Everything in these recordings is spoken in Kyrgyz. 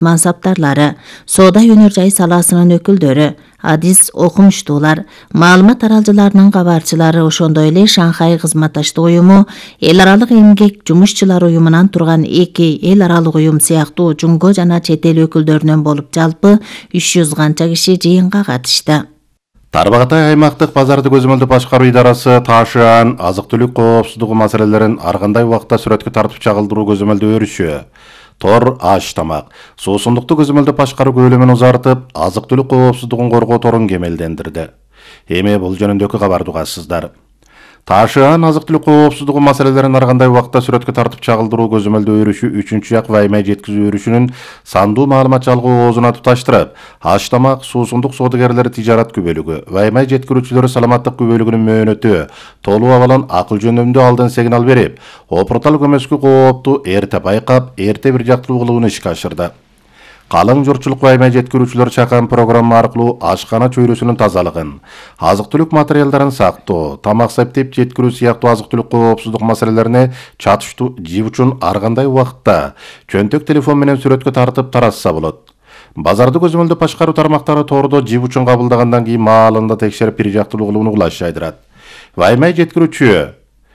мансаптарлары, соода өнөр жай саласынын өкүлдөрү, адис окумуштуулар, маалымат таралжыларынын кабарчылары, ошондой эле Шанхай кызматташтык уюму, эл аралык эмгек жумушчулар уюмунан турган 2 эл аралык уюм сыяктуу жумго жана чет эл өкүлдөрүнөн болуп жалпы 300 канча киши жыйынга катышты. Тарбағатай аймақтық базарды көзөмөлдү башкаруу идарасы Таашаан азык-түлүк коопсуздугу маселелерин ар кандай убакта сүрөткө тартып чагылдыруу көзөмөлдү өрүшү. Тор аш тамак, суусундукту көзөмөлдү башкаруу көлөмүн узартып, азык-түлүк коопсуздугун коргоо торун кемелдендирди. Эми бул жөнүндөгү кабарды угасыздар. Таашаан азык-түлүк коопсуздугу маселелерин ар кандай убакта сүрөткө тартып чагылдыруу көзөмөлдү өрүшү 3-чү жак ваймай жеткизүү өрүшүнүн сандуу маалымат жалгоо оозуна туташтырып, аш тамак суусундук соодагерлери тижарат күбөлүгү, ваймай жеткирүүчүлөрү саламаттык күбөлүгүнүн мөөнөтү, толуу абалын акыл жөндөмдүү алдын сигнал берип, опуртал көмөскү коопту эрте байкап, эрте бир жактылуу кылууну ишке ашырды. Калың журтчулук ваймай жеткирүүчүлөр чакан программа аркылуу ашкана чөйрөсүнүн тазалыгын, азык-түлүк материалдарын сактоо, тамак септеп жеткирүү сыяктуу азык-түлүк коопсуздук маселелерине чатыштуу жиб үчүн ар кандай убакытта чөнтөк телефон менен сүрөткө тартып таратса болот. Базарды көзөмөлдү башкаруу тармактары тордо жиб үчүн кабылдагандан кийин маалында текшерип бир жактылуу кылууну кулаш жайдырат. Ваймай жеткирүүчү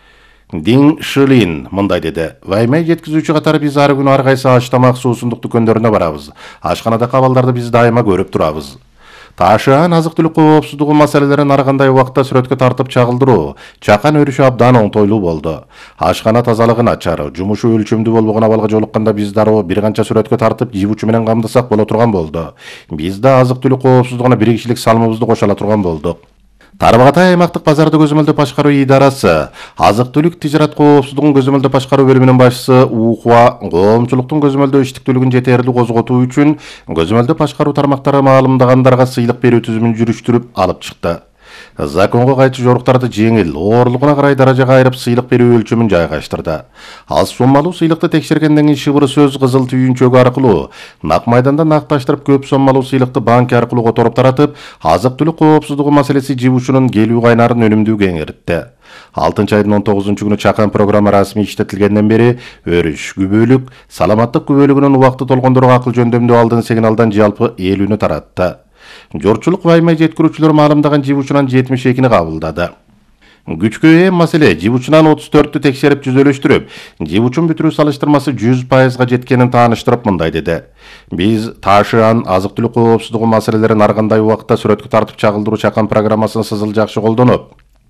Дин Шилин мындай деди: "Ваймай жеткизүүчү катары биз ар күнү ар кайсы аш тамак суусундук дүкөндөрүнө барабыз. Ашканада кабалдарды биз дайыма көрүп турабыз." Таашаан азык-түлүк коопсуздугу маселелерин ар кандай убакта сүрөткө тартып чагылдыруу чакан өрүшү абдан оңтойлуу болду. Ашкана тазалыгы начар, жумушу өлчөмдүү болбогон абалга жолукканда биз дароо бир канча сүрөткө тартып жиб учу менен камдасак боло турган болду. Биз да азык-түлүк коопсуздугуна бир кишилик салымыбызды кошо ала турган болдук. Тарбағатай аймақтық базарды көзөмөлдү башкаруу идарасы азык-түлүк тижарат коопсуздугун көзөмөлдү башкаруу бөлүмүнүн башчысы Ухуа коомчулуктун көзөмөлдөө иштиктүүлүгүн жетерлүү козготуу үчүн көзөмөлдү башкаруу тармактары маалымдагандарга сыйлык берүү түзүмүн жүрүштүрүп алып чыкты. Законго кайчы жоруктарды жеңил, оорлугуна карай даражага айырып сыйлык берүү өлчөмүн жайгаштырды. Аз соммалуу сыйлыкты текшергенден кийин шыбыр сөз кызыл түйүнчөгү аркылуу нак майданда накташтырып көп соммалуу сыйлыкты банк аркылуу которуп таратып, азык-түлүк коопсуздугу маселеси жиб учунун келүү кайнарын өнүмдүү кеңейтти. 6-айдын 19-күнү чакан программа расмий иштетилгенден бери өрүш, күбөлүк, саламаттык күбөлүгүнүн убакыты толгондорго акыл жөндөмдүү алдын сигналдан жалпы 50-нү таратты. Журтчулук ваймай жеткирүүчүлөр маалымдаган жиб учунан 72-ни кабылдады. Күчкө ээ маселе жиб учунан 34-тү текшерип түзөлүштүрүп, жиб учун бүтүрүү салыштырмасы 100%га жеткенин тааныштырып мындай деди: "Биз Таашаан азык-түлүк коопсуздугу маселелерин ар кандай убакта сүрөткө тартып чагылдыруу чакан программасын сызыл жакшы колдонуп,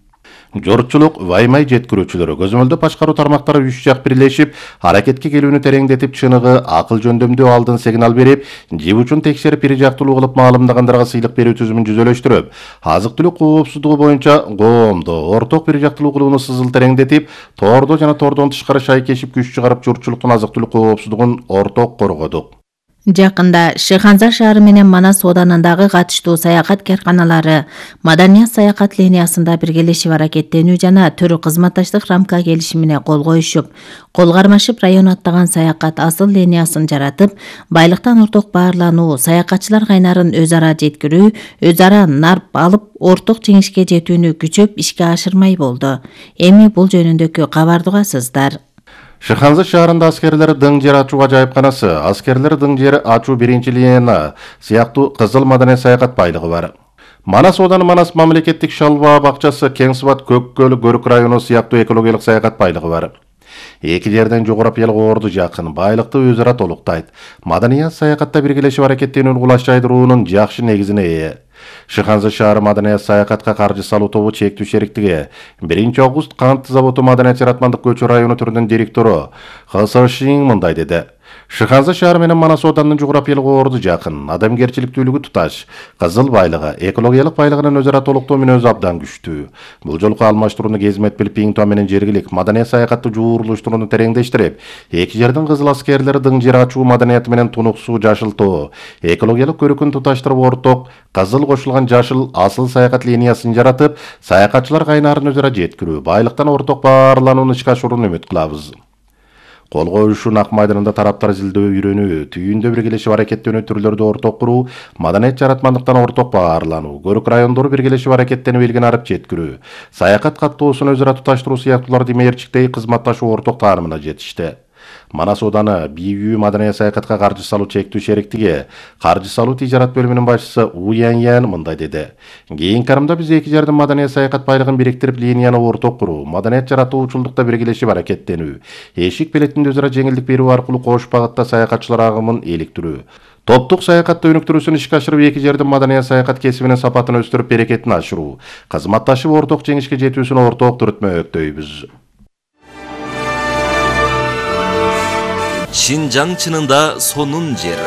журтчулук ваймай жеткирүүчүлөрү көзөмөлдү башкаруу тармактары 3 жак бирлешип, аракетке келүүнү тереңдетип, чыныгы, акыл жөндөмдүү алдын сигнал берип, жиб үчүн текшерип бир жактылуу кылып маалымдагандарга сыйлык берүү түзүмүн жүзөлөштүрүп, азык-түлүк коопсуздугу боюнча коомдо орток бир жактылуу кылууну сызыл тереңдетип, тордо жана тордон тышкары шайкешип күч чыгарып журтчулуктун азык-түлүк коопсуздугун орток коргодук." Жакында Шыханза шаары менен Манас оданындагы катыштуу саякат карканалары маданият саякат линиясында биргелешип аракеттенүү жана түрү кызматташтык рамка келишимине кол коюшуп, кол кармашып район аттаган саякат асыл линиясын жаратып, байлыктан орток баарлануу, саякатчылар кайнарын өз ара жеткирүү, өз ара нарп алып, орток жеңишке жетүүнү күчөп ишке ашырмай болду. Эми бул жөнүндөгү кабарды угасыздар. Шыханза шаарында аскерлер дың жер ачуу ажайыпканасы, аскерлер дың жер ачуу 1-лиена сыяктуу кызыл маданий саякат байлыгы бар. Манас ооданы Манас мамлекеттик шалба бакчасы, Кеңсыбат, Көккөл, Көрүк району сыяктуу экологиялык саякат байлыгы бар. Эки жерден жогорапиялык орду жакын, байлыкты өз ара толуктайт. Маданият саякатта биргелешип аракеттенүүнү кулаш жайдыруунун жакшы негизине ээ. Шыханза шаары маданият саякатка каржы салуу тобу чектүү шериктиги 1 август кант заводу маданият жаратмандык көчү району түрүнүн директору Хасашин мындай деди: "Шыханза шаары менен Манас оданынын жогорапиялык орду жакын, адамгерчиликтүүлүгү туташ, кызыл байлыгы, экологиялык байлыгынын өз ара толуктоо мүнөзү абдан күчтүү. Бул жолку алмаштырууну кезмет билип, Пиңтуа менен жергилик маданият саякатты жуурулуштурууну тереңдештирип, эки жердин кызыл аскерлери дың жер ачуу маданияты менен тунуксуу жашылтоо, экологиялык көрүкүн туташтырып орток кызыл кошулган жашыл асыл саякат линиясын жаратып, саякатчылар кайнарын өз ара жеткирүү, байлыктан орток баарланууну ишке ашырууну үмүт кылабыз." Кол коюшу нак майданында тараптар изилдөө үйрөнүү, түйүндө биргелешип аракеттенүү түрлөрдү орток куруу, маданият жаратмандыктан орток баарлануу, Көрүк райондору биргелешип аракеттенип элген арып жеткирүү, саякат каттоосун өз ара туташтыруу сыяктууларды мээрчиктей кызматташуу орток таанымына жетишти. Манас Ооданы БЮ маданий саякатка каржы салуу чектүү шериктиги каржы салуу тижарат бөлүмүнүн башчысы У Ян мындай деди. Кийинки карымда биз эки жардын маданий саякат байлыгын бириктирип, линияны орток куруу, маданият жаратуучулукта биргелешип аракеттенүү, эшик билетинде өзара жеңилдик берүү аркылуу кош багытта саякатчылар агымын иликтирүү, топтук саякатты өнүктүрүүсүн ишке ашырып, эки жердин маданият саякат кесибинин сапатын өстүрүп, берекетин ашыруу, кызматташып орток жеңишке жетүүсүн орток түрөтмөктөйбүз. Шинжаң чынында сонун жер.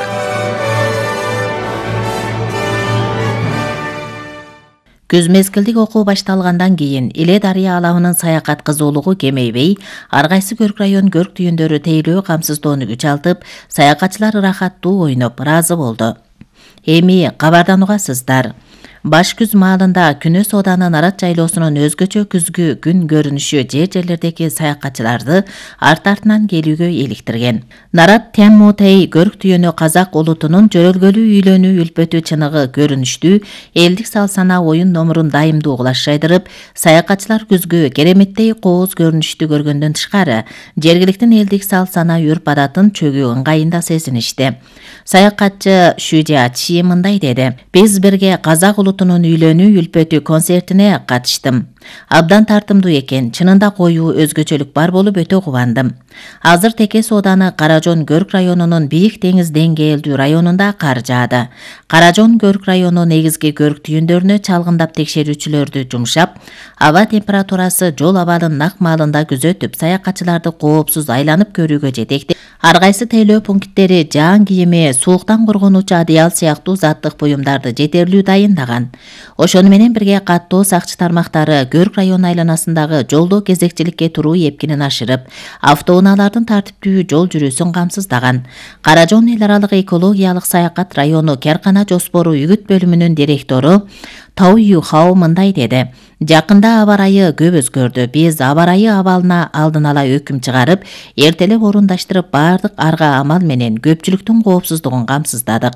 Күз мезгилдик окуу башталгандан кийин Иле дарыя алабынын саякат кызуулугу кемейбей, ар кайсы көрк район көрк түйүндөрү тейлөө камсыздоону күч алтып, саякатчылар ырахаттуу ойноп ыраазы болду. Эми кабардан угасыздар. Баш күз маалында Күнөс Ооданы Нарат жайлоосунун өзгөчө күзгү күн көрүнүшү жер-жерлердеги саякатчыларды арт-артынан келүүгө иликтирген. Нарат Тянмутей көрк түйөнү казак улутунун жөрөлгөлүү үйлөнүү үлпөтү чыныгы көрүнүштүү элдик сал-сана оюн номурун дайымдуу кулаш жайдырып, саякатчылар күзгү кереметтей кооз көрүнүштү көргөндөн тышкары, жергиликтин элдик сал-сана үрп адатын чөгүү ыңгайында сезиништи. Саякатчы Шүжа Чи мындай деди: "Биз бирге казак улутунун үйлөнүү үлпөтү концертине катыштым. Абдан тартымдуу экен, чынында коюу өзгөчөлүк бар болуп өтө кубандым. Азыр Текес Ооданы Каражон көрк районунун бийик деңиз деңгээлдүү районунда кар жаады. Каражон көрк району негизги көрк түйүндөрүнө чалгындап текшерүүчүлөрдү жумшап, аба температурасы жол абалын нак маалында күзөтүп, саякатчыларды коопсуз айланып көрүүгө жетекти. Ар кайсы тейлөө пункттери жаан кийими, сууктан коргонуучу одеял сыяктуу заттык буюмдарды жетерлүү дайындаган. Ошону менен бирге каттоо сакчы тармактары көрк району айланасындагы жолдо кезекчиликке туруу эпкинин ашырып, автоунаалардын тартиптүү жол жүрүүсүн камсыздаган. Каражон эл аралык экологиялык саякат району Керкана жоспору үгүт бөлүмүнүн директору Тау Юхао мындай деди: "Жакында аба ырайы көп өзгөрдү. Биз аба ырайы абалына алдын ала өкүм чыгарып, эртелеп орундаштырып, бардык арга амал менен көпчүлүктүн коопсуздугун камсыздадык."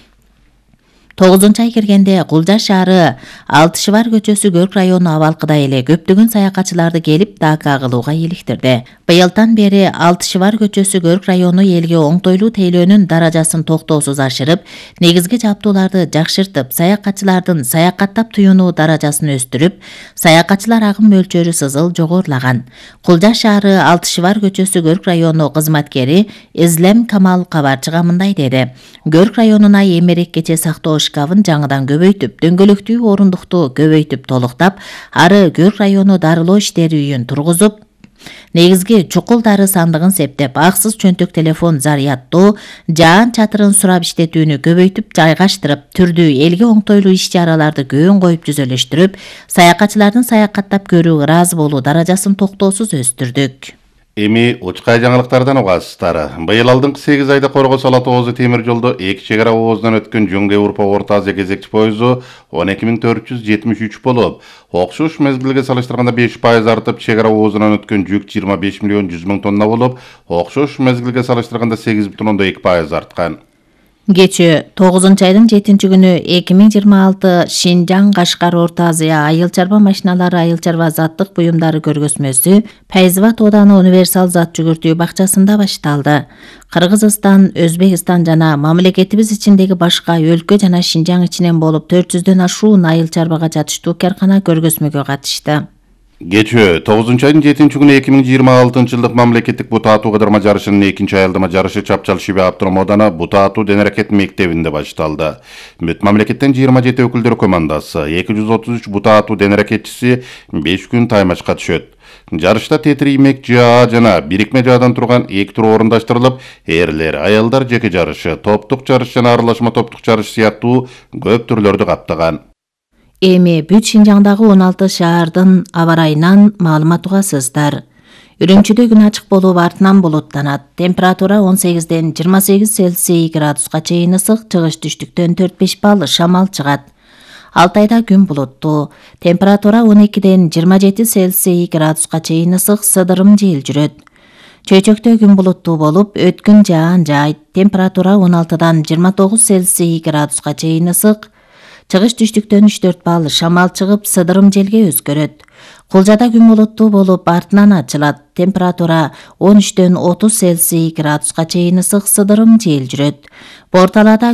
9-ай киргенде Кулжа шаары Алтышыбар көчөсү көрк району абалкыда эле көптөгөн саякатчыларды келип дака кылууга иликтирди. Быйылдан бери Алтышыбар көчөсү көрк району элге оңтойлуу тейлөөнүн даражасын токтоосуз ашырып, негизги жабдууларды жакшыртып, саякатчылардын саякаттап туюнуу даражасын өстүрүп, саякатчылар агым мөлчөрү сызыл жогорулаган. Кулжа шаары Алтышыбар көчөсү көрк району кызматкери Излем Камал кабарчыга мындай деди: "Көрк районуна эмерек кече сактоо шкафын жаңыдан көбөйтүп, дөңгөлөктүү орундукту көбөйтүп толуктап, ары көрк району дарылоо иштери үйүн тургузуп, негизги чукул дары сандыгын септеп, аксыз чөнтөк телефон зарядтоо, жаан чатырын сурап иштетүүнү көбөйтүп жайгаштырып, түрдүү элге оңтойлуу иш-чараларды көөн коюп жүзөлөштүрүп, саякатчылардын саякаттап көрүү, ыраазы болуу даражасын токтоосуз өстүрдүк." Эми учкай жаңылыктардан угасыздар. Быйыл алдыңкы 8 айда Коргос Ала Тоозу темир жолдо эки чек ара оозунан өткөн Жөнгө Урпа Орто Азия кезекчи поезу 12.473 болуп, окшош мезгилге салыштырганда 5% артып, чек ара оозунан өткөн жүк 25 миллион 100 миң тонна болуп, окшош мезгилге салыштырганда 8,2% арткан. Кечээ 9-айдын 7-күнү 2026 Шинжаң Кашкар Орто Азия айыл чарба машиналары, айыл чарба заттык буюмдары көргөзмөсү Пайзават Ооданы универсал зат жүгүртүү бакчасында башталды. Кыргызстан, Өзбекстан жана мамлекетибиз ичиндеги башка өлкө жана Шинжаң ичинен болуп 400дөн ашуун айыл чарбага жатыштуу каркана көргөзмөгө катышты. Кечээ 9-айдын 7-күнү 2026-жылдык мамлекеттик бут атуу кыдырма жарышынын 2-айылдама жарышы Чапчал Шибе Автоном Ооданы бут атуу денерекет мектебинде башталды. Бүт мамлекеттен 27 өкүлдөр командасы, 233 бут атуу денерекетчиси 5 күн таймашка түшөт. Жарышта тетиримек жаа жана бирикме жаадан турган 2 тур орундаштырылып, эрлер, аялдар жеке жарышы, топтук жарыш жана аралашма топтук жарыш сыяктуу көп түрлөрдү каптаган. Эми бүт Шинжаңдагы 16 шаардын аба ырайынан маалымат угасыздар. Үрүмчүдө күн ачык болуп, артынан булуттанат. Температура 18ден 28 Цельсий градуска чейин ысык, чыгыш түштүктөн 4-5 балл шамал чыгат. Алтайда күн булуттуу. Температура 12ден 27 Цельсий градуска чейин ысык, сыдырым жел жүрөт. Чөйчөктө күн булуттуу болуп, өткүн жаан жаайт. Температура 16дан 29 Цельсий градуска чейин ысык, Чыгыш түштүктөн 3-4 балл шамал чыгып, сыдырым желге өзгөрөт. Кулжада күн булуттуу болуп, артынан ачылат. Температура 13-30 Цельсий градуска чейин ысык, сыдырым жел жүрөт. Борталада